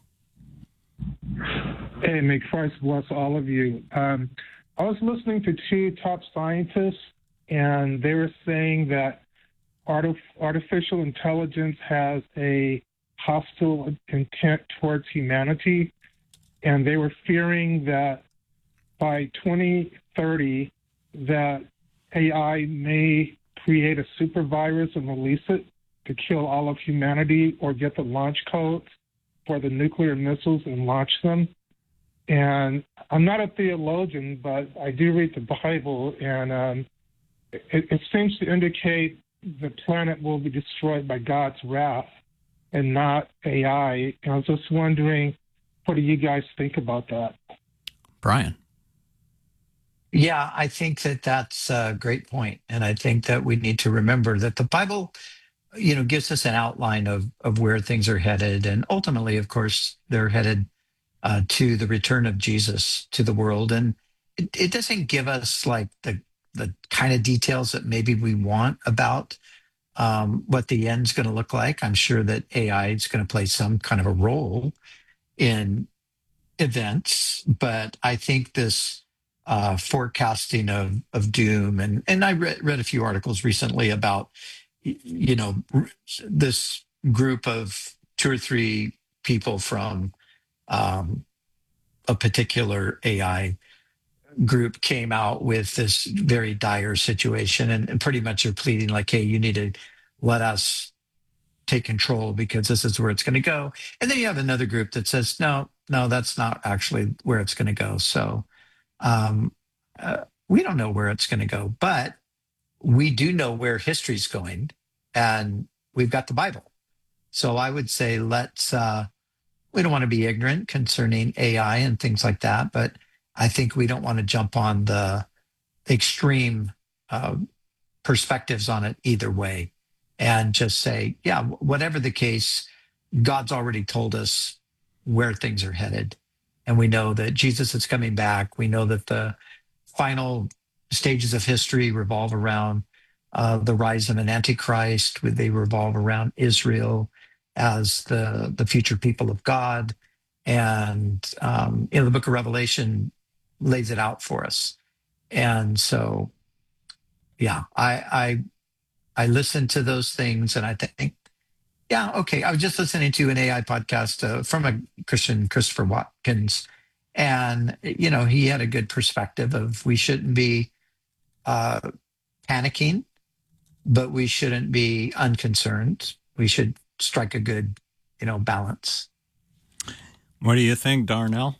[SPEAKER 10] Hey, may Christ bless all of you. Um, I was listening to two top scientists, and they were saying that artif- artificial intelligence has a hostile intent towards humanity, and they were fearing that by twenty thirty, that A I may create a super virus and release it to kill all of humanity or get the launch codes for the nuclear missiles and launch them. And I'm not a theologian, but I do read the Bible, and um, it, it seems to indicate the planet will be destroyed by God's wrath and not A I. And I was just wondering, what do you guys think about that?
[SPEAKER 1] Brian.
[SPEAKER 2] Yeah, I think that that's a great point. And I think that we need to remember that the Bible, you know, gives us an outline of, of where things are headed. And ultimately, of course, they're headed uh, to the return of Jesus to the world. And it, it doesn't give us like the, the kind of details that maybe we want about um, what the end's going to look like. I'm sure that A I is going to play some kind of a role in events, but I think this uh, forecasting of of doom, and and I read, read a few articles recently about, you know, this group of two or three people from um, a particular A I group came out with this very dire situation, and, and pretty much are pleading like, hey, you need to let us take control because this is where it's going to go. And then you have another group that says, no, no, that's not actually where it's going to go. So um, uh, we don't know where it's going to go, but we do know where history's going, and we've got the Bible. So I would say let's, uh, we don't want to be ignorant concerning A I and things like that, but I think we don't want to jump on the extreme uh, perspectives on it either way and just say, yeah, whatever the case, God's already told us where things are headed. And we know that Jesus is coming back. We know that the final stages of history revolve around uh, the rise of an antichrist. They revolve around Israel as the, the future people of God. And um, in the book of Revelation lays it out for us. And so, yeah, I, I, I listen to those things and I think, yeah, okay. I was just listening to an A I podcast uh, from a Christian, Christopher Watkins, and, you know, he had a good perspective of we shouldn't be uh, panicking, but we shouldn't be unconcerned. We should strike a good, you know, balance.
[SPEAKER 1] What do you think, Darnell?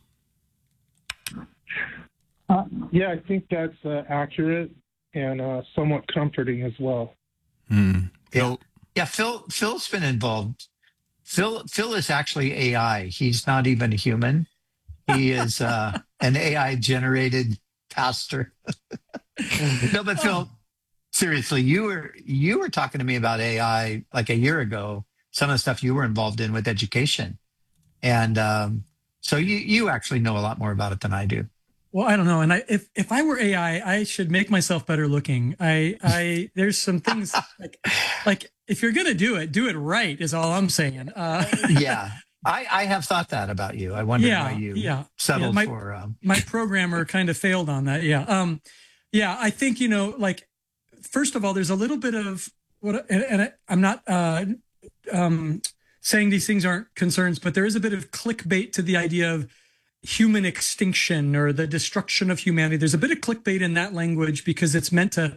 [SPEAKER 10] Uh, yeah, I think that's uh, accurate and uh, somewhat comforting as well.
[SPEAKER 1] Hmm.
[SPEAKER 2] Yeah. Yeah, Phil. Phil's been involved. Phil. Phil is actually A I. He's not even a human. He is uh, an A I generated pastor. No, but Phil, seriously, you were you were talking to me about A I like a year ago. Some of the stuff you were involved in with education, and um, so you you actually know a lot more about it than I do.
[SPEAKER 3] Well, I don't know. And I, if, if I were A I, I should make myself better looking. I, I, there's some things like, like if you're going to do it, do it right is all I'm saying. Uh,
[SPEAKER 2] yeah. I, I have thought that about you. I wonder
[SPEAKER 3] yeah,
[SPEAKER 2] why you
[SPEAKER 3] yeah,
[SPEAKER 2] settled
[SPEAKER 3] yeah, my,
[SPEAKER 2] for, um...
[SPEAKER 3] my programmer kind of failed on that. Yeah. Um, yeah. I think, you know, like, first of all, there's a little bit of what, and, and I, I'm not, uh, um, saying these things aren't concerns, but there is a bit of clickbait to the idea of human extinction or the destruction of humanity. There's a bit of clickbait in that language because it's meant to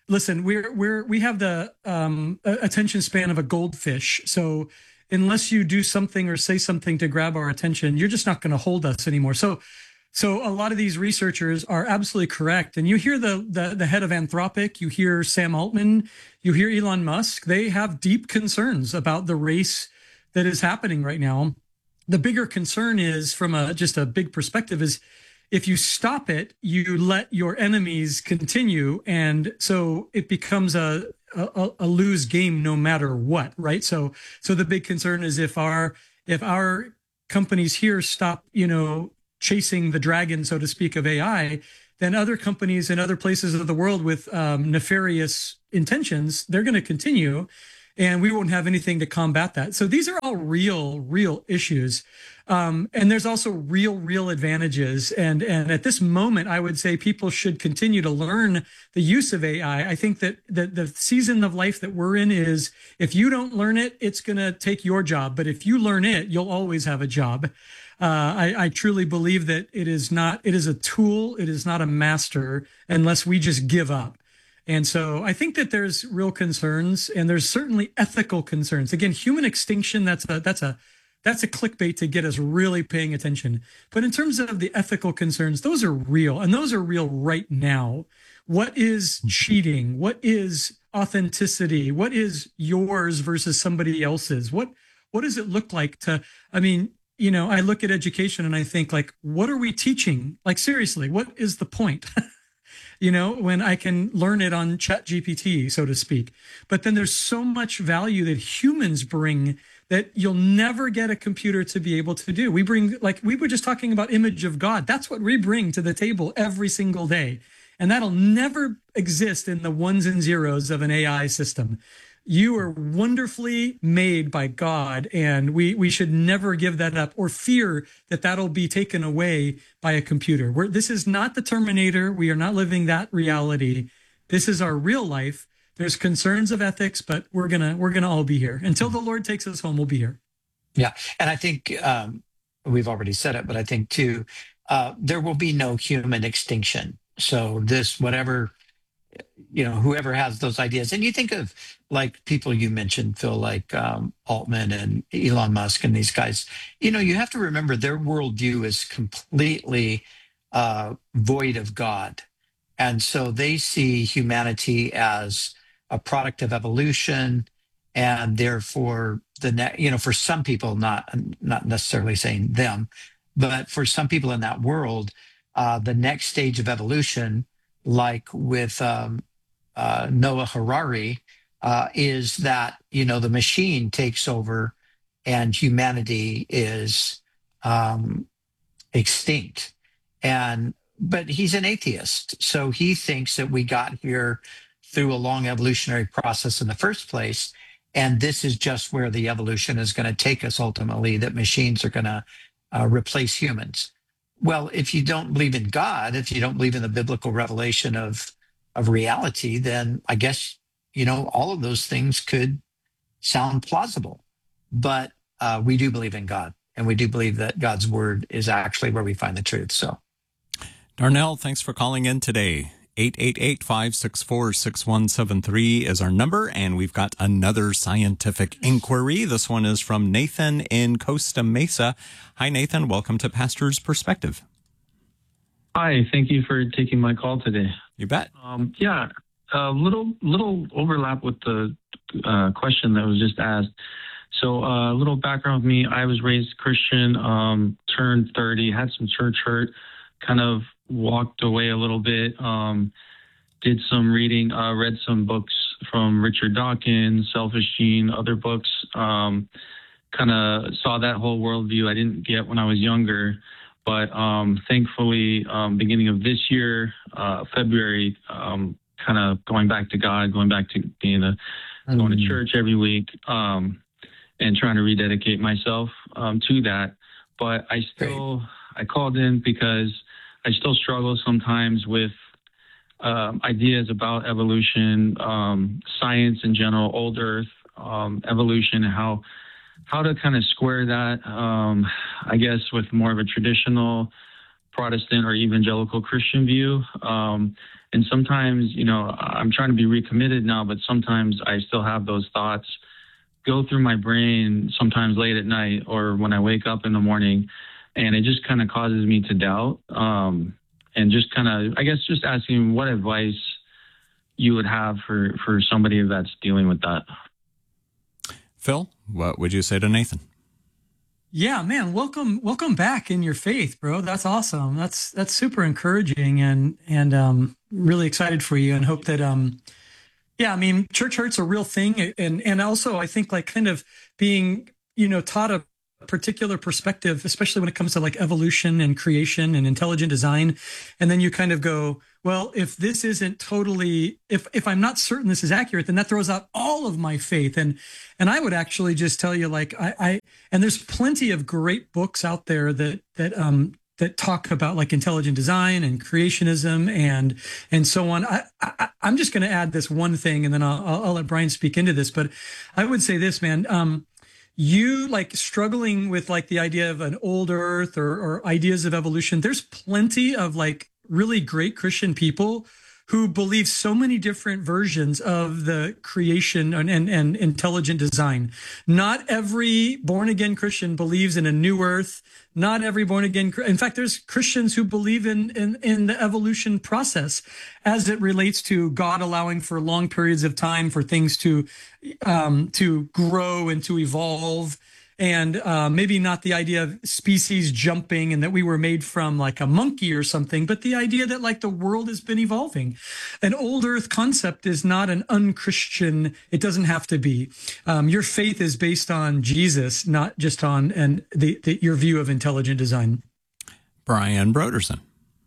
[SPEAKER 3] listen, we're we're we have the um, attention span of a goldfish. So unless you do something or say something to grab our attention, you're just not going to hold us anymore. So. So a lot of these researchers are absolutely correct. And you hear the, the the head of Anthropic, you hear Sam Altman, you hear Elon Musk. They have deep concerns about the race that is happening right now. The bigger concern is, from a just a big perspective, is if you stop it, you let your enemies continue. And so it becomes a, a, a lose game no matter what, right? So so the big concern is if our if our companies here stop, you know, chasing the dragon, so to speak, of A I, then other companies in other places of the world with um, nefarious intentions, they're going to continue, and we won't have anything to combat that. So these are all real, real issues. Um, and there's also real, real advantages. And, and at this moment, I would say people should continue to learn the use of A I. I think that the, the season of life that we're in is, if you don't learn it, it's going to take your job. But if you learn it, you'll always have a job. Uh, I, I truly believe that it is not, it is a tool. It is not a master unless we just give up. And so I think that there's real concerns, and there's certainly ethical concerns. Again, human extinction, that's a, that's a, that's a clickbait to get us really paying attention. But in terms of the ethical concerns, those are real, and those are real right now. What is cheating? What is authenticity? What is yours versus somebody else's? What, what does it look like to, I mean, you know, I look at education and I think, like, what are we teaching? Like, seriously, what is the point? You know, when I can learn it on ChatGPT, so to speak. But then there's so much value that humans bring that you'll never get a computer to be able to do. We bring, like we were just talking about image of God. That's what we bring to the table every single day. And that'll never exist in the ones and zeros of an A I system. You are wonderfully made by God, and we, we should never give that up or fear that that'll be taken away by a computer. We're, this is not the Terminator. We are not living that reality. This is our real life. There's concerns of ethics, but we're gonna we're gonna all be here until the Lord takes us home. We'll be here.
[SPEAKER 2] Yeah, and I think um, we've already said it, but I think too, uh, there will be no human extinction. So this, whatever, you know, whoever has those ideas, and you think of like people you mentioned, Phil, like um, Altman and Elon Musk and these guys, you know, you have to remember their worldview is completely uh, void of God. And so they see humanity as a product of evolution, and therefore the ne- you know, for some people, not not necessarily saying them, but for some people in that world, uh, the next stage of evolution, like with um, uh, Noah Harari, uh, is that, you know, the machine takes over and humanity is um, extinct. And but he's an atheist, so he thinks that we got here through a long evolutionary process in the first place, and this is just where the evolution is going to take us ultimately, that machines are going to uh, replace humans. Well, if you don't believe in God, if you don't believe in the biblical revelation of of reality, then I guess, you know, all of those things could sound plausible. But uh, we do believe in God, and we do believe that God's word is actually where we find the truth. So,
[SPEAKER 1] Darnell, thanks for calling in today. eight eight eight, five six four, six one seven three is our number, and we've got another scientific inquiry. This one is from Nathan in Costa Mesa. Hi, Nathan. Welcome to Pastor's Perspective.
[SPEAKER 11] Hi. Thank you for taking my call today.
[SPEAKER 1] You bet.
[SPEAKER 11] Um, yeah, a little little overlap with the uh, question that was just asked. So a uh, little background with me. I was raised Christian, um, turned thirty, had some church hurt, kind of walked away a little bit, um, did some reading, uh, read some books from Richard Dawkins, Selfish Gene, other books, um, kind of saw that whole worldview I didn't get when I was younger. But um, thankfully, um, beginning of this year, uh, February, um, kind of going back to God, going back to being a, mm-hmm. going to church every week, um, and trying to rededicate myself um, to that. But I still, Great. I called in because I still struggle sometimes with um, ideas about evolution, um, science in general, old Earth, um, evolution, how how to kind of square that, um, I guess, with more of a traditional Protestant or evangelical Christian view. Um, And sometimes, you know, I'm trying to be recommitted now, but sometimes I still have those thoughts go through my brain sometimes late at night or when I wake up in the morning, and it just kind of causes me to doubt. Um, and just kind of, I guess, just asking what advice you would have for, for somebody that's dealing with that.
[SPEAKER 1] Phil, what would you say to Nathan?
[SPEAKER 3] Yeah, man, welcome, welcome back in your faith, bro. That's awesome. That's, that's super encouraging, and, and, um, really excited for you, and hope that, um, yeah, I mean, church hurt's a real thing. And, and also I think like kind of being, you know, taught a particular perspective, especially when it comes to like evolution and creation and intelligent design. And then you kind of go, well, if this isn't totally, if, if I'm not certain this is accurate, then that throws out all of my faith. And, and I would actually just tell you, like, I, I, and there's plenty of great books out there that, that, um, that talk about like intelligent design and creationism and, and so on. I, I I'm just going to add this one thing, and then I'll, I'll, I'll let Brian speak into this, but I would say this, man, um, you like struggling with like the idea of an old earth or, or ideas of evolution. There's plenty of like really great Christian people who believe so many different versions of the creation and, and, and intelligent design. Not every born again Christian believes in a new earth. Not every born again. In fact, there's Christians who believe in, in, in the evolution process as it relates to God allowing for long periods of time for things to, um, to grow and to evolve. And uh, maybe not the idea of species jumping and that we were made from like a monkey or something, but the idea that like the world has been evolving. An old earth concept is not an unchristian. It doesn't have to be. Um, your faith is based on Jesus, not just on and the, the your view of intelligent design.
[SPEAKER 1] Brian Broderson.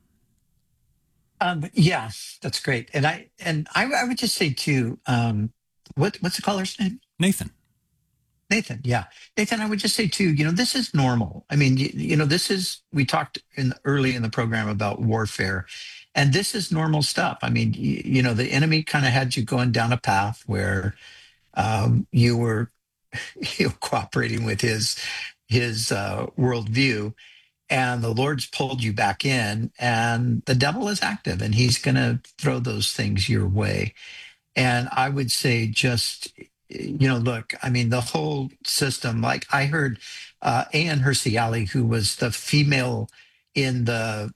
[SPEAKER 2] Um, yeah, that's great. And I and I, I would just say too, um, what what's the caller's name?
[SPEAKER 1] Nathan.
[SPEAKER 2] Nathan, yeah. Nathan, I would just say too, you know, this is normal. I mean, you, you know, this is, we talked in early in the program about warfare, and this is normal stuff. I mean, you, you know, the enemy kind of had you going down a path where um, you were you know, cooperating with his, his uh, worldview, and the Lord's pulled you back in, and the devil is active, and he's going to throw those things your way. And I would say just, you know, look, I mean, the whole system, like I heard uh, Ann Hersey Alley, who was the female in the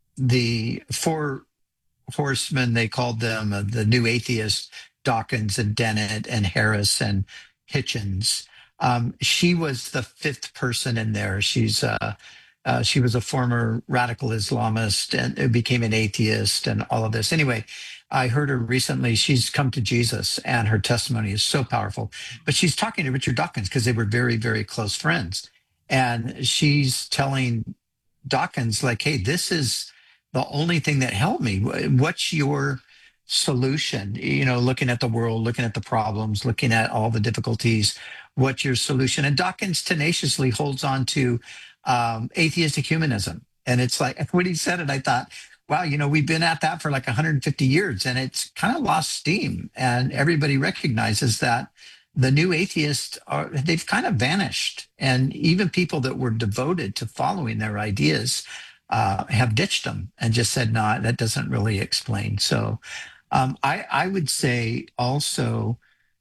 [SPEAKER 2] the four horsemen, they called them uh, the new atheists, Dawkins and Dennett and Harris and Hitchens. Um, she was the fifth person in there. She's uh, uh, she was a former radical Islamist and became an atheist and all of this. Anyway, I heard her recently. She's come to Jesus, and her testimony is so powerful. But she's talking to Richard Dawkins because they were very, very close friends. And she's telling Dawkins, like, hey, this is the only thing that helped me. What's your solution? You know, looking at the world, looking at the problems, looking at all the difficulties, what's your solution? And Dawkins tenaciously holds on to um, atheistic humanism. And it's like, when he said it, I thought, wow, you know, we've been at that for like one hundred fifty years, and it's kind of lost steam. And everybody recognizes that the new atheists are, they've kind of vanished. And even people that were devoted to following their ideas uh, have ditched them and just said, no, that doesn't really explain. So um, I, I would say also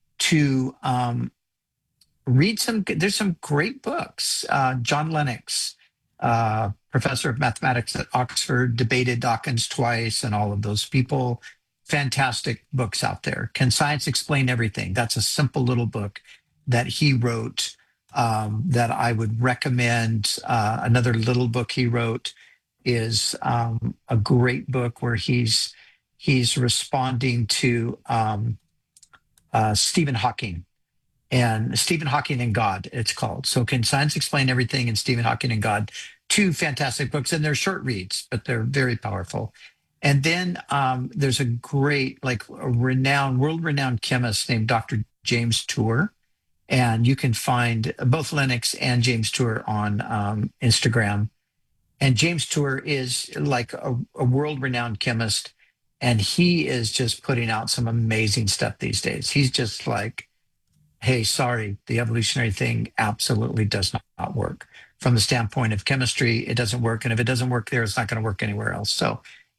[SPEAKER 2] to um, read some, there's some great books. Uh, John Lennox, uh, professor of mathematics at Oxford, debated Dawkins twice, and all of those people. Fantastic books out there. Can Science Explain Everything? That's a simple little book that he wrote um, that I would recommend. Uh, another little book he wrote is um, a great book where he's he's responding to um, uh, Stephen Hawking. And Stephen Hawking and God, it's called. So Can Science Explain Everything? And Stephen Hawking and God. Two fantastic books, and they're short reads, but they're very powerful. And then um, there's a great, like a renowned, world-renowned chemist named Doctor James Tour. And you can find both Lennox and James Tour on um, Instagram. And James Tour is like a, a world-renowned chemist, and he is just putting out some amazing stuff these days. He's just like, hey, sorry, the evolutionary thing absolutely does not work. From the standpoint of chemistry, it doesn't work. And if it doesn't work there, it's not going to work anywhere else. So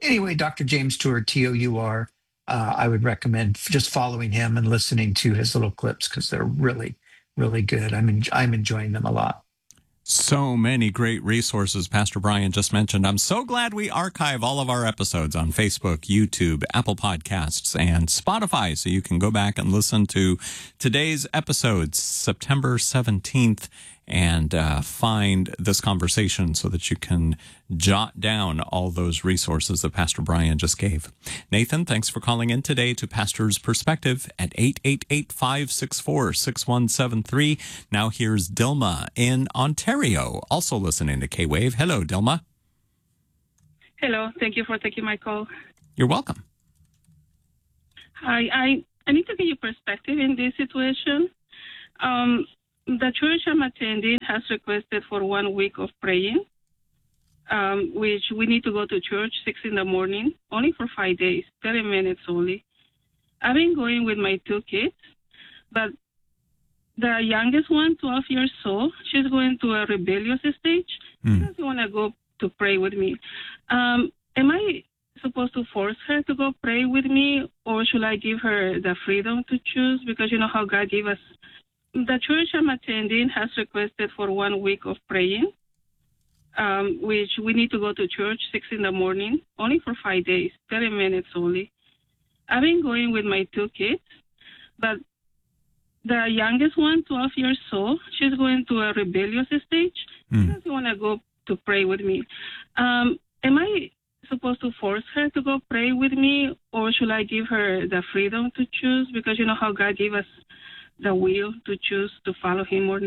[SPEAKER 2] anyway, Doctor James Tour, T O U R. Uh, I would recommend just following him and listening to his little clips because they're really, really good. I'm en- I'm enjoying them a lot.
[SPEAKER 1] So many great resources Pastor Brian just mentioned. I'm so glad we archive all of our episodes on Facebook, YouTube, Apple Podcasts, and Spotify, so you can go back and listen to today's episodes, September seventeenth, and uh, find this conversation so that you can jot down all those resources that Pastor Brian just gave. Nathan, thanks for calling in today to Pastor's Perspective at eight eight eight, five six four, six one seven three. Now here's Dilma in Ontario, also listening to K-Wave. Hello, Dilma.
[SPEAKER 12] Hello. Thank you for taking my call.
[SPEAKER 1] You're welcome.
[SPEAKER 12] Hi. I, I need to get your perspective in this situation. Um, the church I'm attending has requested for one week of praying, um, which we need to go to church six in the morning, only for five days, thirty minutes only. I've been going with my two kids, but the youngest one, twelve years old, she's going to a rebellious stage. Mm. She doesn't want to go to pray with me. Um, am I supposed to force her to go pray with me, or should I give her the freedom to choose? Because you know how God gave us. The church I'm attending has requested for one week of praying, um, which we need to go to church six in the morning, only for five days, thirty minutes only. I've been going with my two kids, but the youngest one, twelve years old, she's going to a rebellious stage. Mm. She doesn't want to go to pray with me. Um, am I supposed to force her to go pray with me, or should I give her the freedom to choose? Because you know how God gave us the will to choose to follow him or